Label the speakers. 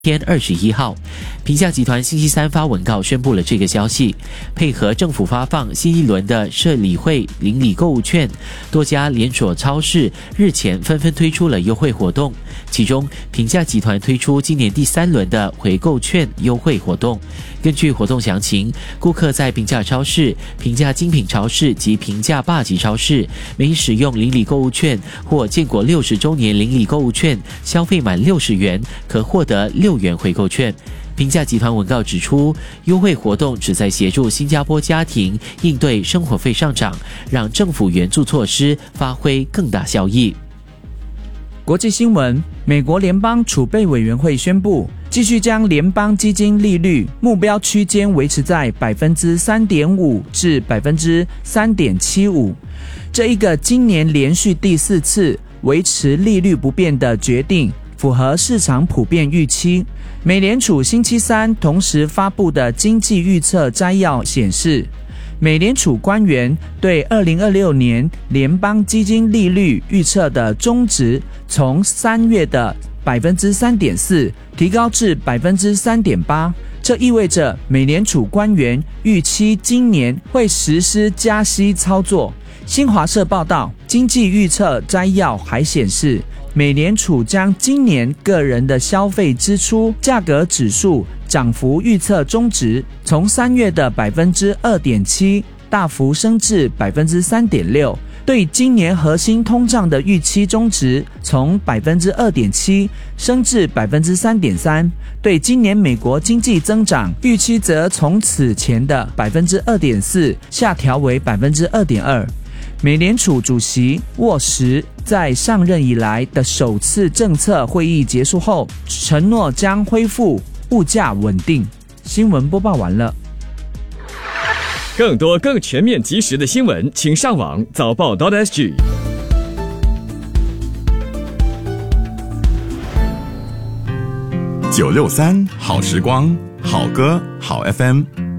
Speaker 1: 天21号，平价集团星期三发文告宣布了这个消息，配合政府发放新一轮的社理会邻里购物券，多家连锁超市日前纷纷推出了优惠活动，其中平价集团推出今年第3轮的回购券优惠活动。根据活动详情，顾客在平价超市、平价精品超市及平价霸级超市，每使用邻里购物券或建国60周年邻里购物券，消费满60元，可获得6元回购券。平价集团文告指出，优惠活动旨在协助新加坡家庭应对生活费上涨，让政府援助措施发挥更大效益。
Speaker 2: 国际新闻，美国联邦储备委员会宣布，继续将联邦基金利率目标区间维持在 3.5% 至 3.75%， 这一个今年连续第4次维持利率不变的决定，符合市场普遍预期。美联储星期三同时发布的经济预测摘要显示，美联储官员对2026年联邦基金利率预测的中值从3月的 3.4% 提高至 3.8%， 这意味着美联储官员预期今年会实施加息操作。新华社报道，经济预测摘要还显示，美联储将今年个人的消费支出价格指数涨幅预测中值从3月的 2.7% 大幅升至 3.6%， 对今年核心通胀的预期中值从 2.7% 升至 3.3%， 对今年美国经济增长预期则从此前的 2.4% 下调为 2.2%。美联储主席沃什在上任以来的首次政策会议结束后，承诺将恢复物价稳定。新闻播报完了。
Speaker 3: 更多更全面及时的新闻，请上网早报 .sg。
Speaker 4: 963好时光，好歌好 FM。